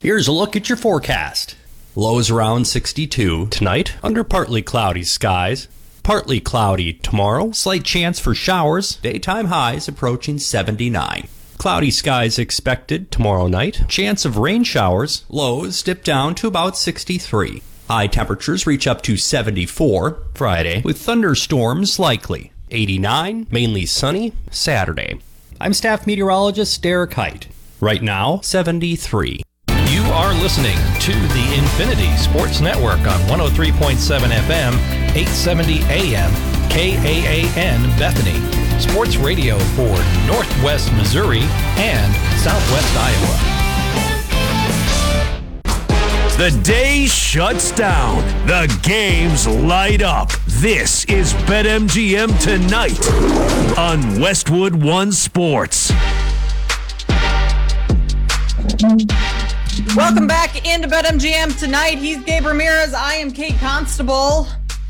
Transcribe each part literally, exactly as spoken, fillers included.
Here's a look at your forecast. Lows around sixty-two tonight, under partly cloudy skies. Partly cloudy tomorrow, slight chance for showers, daytime highs approaching seventy-nine. Cloudy skies expected tomorrow night, chance of rain showers, lows dip down to about sixty-three. High temperatures reach up to seventy-four Friday, with thunderstorms likely. eighty-nine, mainly sunny, Saturday. I'm staff meteorologist Derek Height. Right now, seventy-three. You are listening to the Infinity Sports Network on one oh three point seven F M, eight seventy A M, K A A N Bethany. Sports radio for Northwest Missouri and Southwest Iowa. The day shuts down. The games light up. This is BetMGM Tonight on Westwood One Sports. Welcome back into BetMGM Tonight. He's Gabe Ramirez. I am Kate Constable.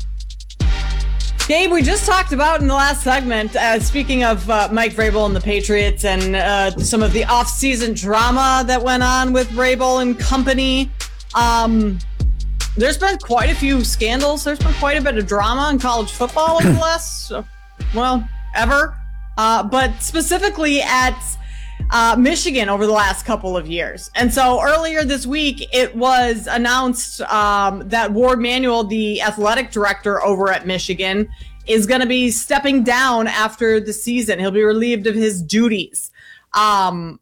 Gabe, we just talked about in the last segment, uh, speaking of uh, Mike Vrabel and the Patriots and uh, some of the off-season drama that went on with Vrabel and company. Um, there's been quite a few scandals. There's been quite a bit of drama in college football over the last, uh, well, ever. Uh, but specifically at uh, Michigan over the last couple of years. And so earlier this week, it was announced um, that Ward Manuel, the athletic director over at Michigan, is going to be stepping down after the season. He'll be relieved of his duties. Um,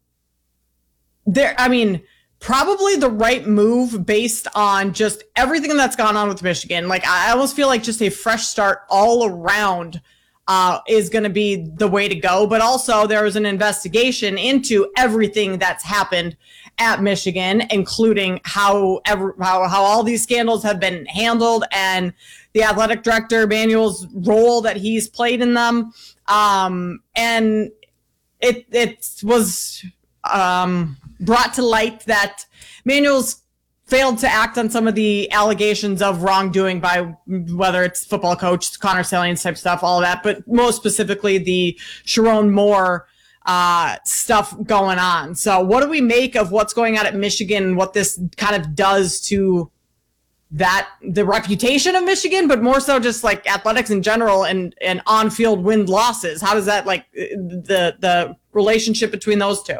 there, I mean... Probably the right move based on just everything that's gone on with Michigan. Like, I almost feel like just a fresh start all around uh, is going to be the way to go. But also there was an investigation into everything that's happened at Michigan, including how, ever, how, how all these scandals have been handled and the athletic director, Manuel's role that he's played in them. Um, and it, it was... Um, brought to light that Manuel's failed to act on some of the allegations of wrongdoing by whether it's football coach, Connor Salians type stuff, all of that, but most specifically the Sharon Moore uh, stuff going on. So what do we make of what's going on at Michigan and what this kind of does to that, the reputation of Michigan, but more so just like athletics in general and, and on-field win losses? How does that, like, the, the relationship between those two?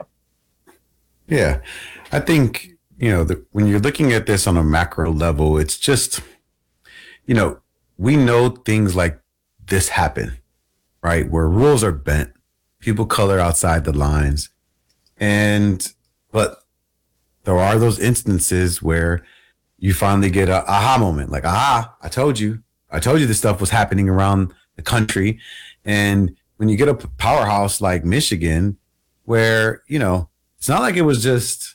Yeah, I think, you know, the, when you're looking at this on a macro level, it's just, you know, we know things like this happen, right? Where rules are bent, people color outside the lines. And, but there are those instances where you finally get a aha moment, like, aha, I told you, I told you this stuff was happening around the country. And when you get a powerhouse like Michigan, where, you know, it's not like it was just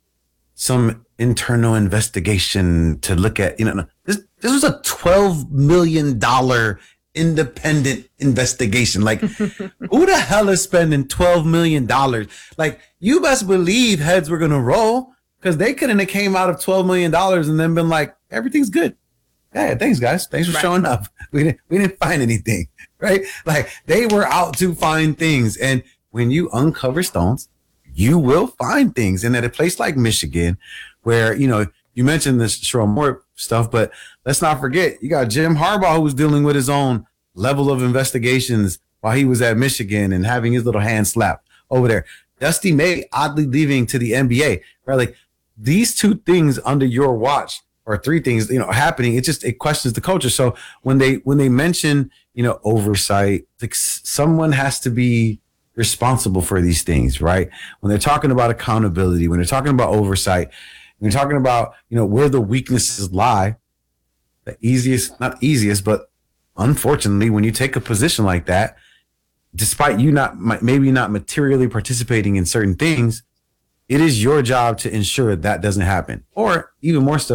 some internal investigation to look at, you know, this, this was a twelve million dollars independent investigation. Like, who the hell is spending twelve million dollars? Like, you best believe heads were going to roll, because they couldn't have came out of twelve million dollars and then been like, everything's good. Yeah, thanks, guys. Thanks for right. showing up. We didn't, we didn't find anything, right? Like, they were out to find things. And when you uncover stones, you will find things. And at a place like Michigan, where, you know, you mentioned this Sharon Moore stuff, but let's not forget, you got Jim Harbaugh, who was dealing with his own level of investigations while he was at Michigan and having his little hand slapped over there. Dusty May oddly leaving to the N B A, right? Like, these two things under your watch, or three things, you know, happening, it just, it questions the culture. So when they, when they mention, you know, oversight, like, someone has to be responsible for these things, right? When they're talking about accountability, when they're talking about oversight, when they're talking about, you know, where the weaknesses lie, the easiest, not easiest, but unfortunately, when you take a position like that, despite you not, maybe not materially participating in certain things, it is your job to ensure that doesn't happen. Or even more so,